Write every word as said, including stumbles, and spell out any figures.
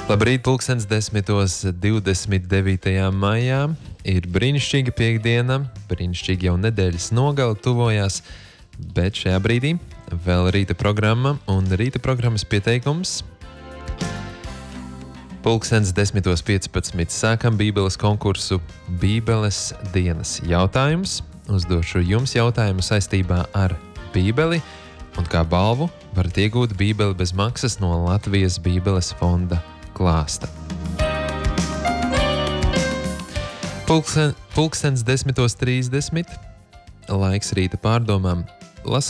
Labrīt, pulkstens desmitos divdesmit devītajā maijā. Ir brīnišķīga piektdiena, brīnišķīgi jau nedēļas nogale tuvojās, bet šajā brīdī vēl rīta programma un rīta programmas pieteikums. Pulkstens desmitos piecpadsmit sākam Bībeles konkursu Bībeles dienas jautājums. Uzdošu jums jautājumu saistībā ar Bībeli, un kā balvu varat iegūt Bībeli bez maksas no Latvijas Bībeles fonda klāsta. Pulksten, pulkstens desmitos trīsdesmit, laiks rīta pārdomām. Las,